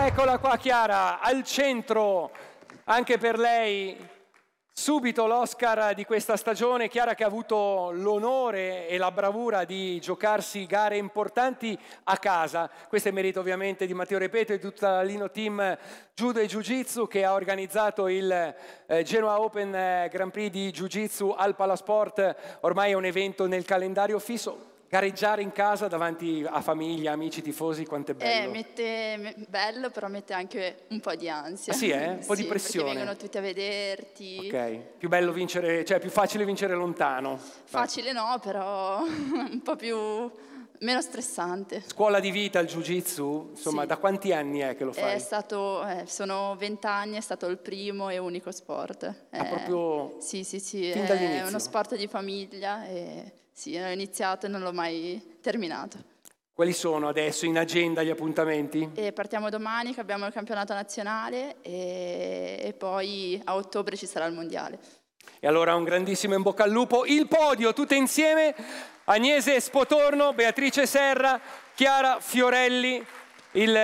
Eccola qua Chiara, al centro, anche per lei, subito l'Oscar di questa stagione. Chiara che ha avuto l'onore e la bravura di giocarsi gare importanti a casa. Questo è merito ovviamente di Matteo Repeto e di tutta la Lino Team Judo e Jiu-Jitsu che ha organizzato il Genoa Open Grand Prix di Jiu-Jitsu al Palasport. Ormai è un evento nel calendario fisso. Gareggiare in casa davanti a famiglia, amici, tifosi, quanto è bello. Bello, però mette anche un po' di ansia. Ah, sì, un po' di pressione. Perché vengono tutti a vederti. Ok, più bello vincere, cioè più facile vincere lontano. Facile no, però un po' meno stressante. Scuola di vita il Jiu-Jitsu, insomma, sì. Da quanti anni è che lo fai? Sono 20 anni, è stato il primo e unico sport. Proprio sì, fin dall'inizio. È uno sport di famiglia e sì, ho iniziato e non l'ho mai terminato. Quali sono adesso in agenda gli appuntamenti? Partiamo domani che abbiamo il campionato nazionale e poi a ottobre ci sarà il mondiale. E allora un grandissimo in bocca al lupo. Il podio, tutte insieme, Agnese Spotorno, Beatrice Serra, Chiara Fiorelli, il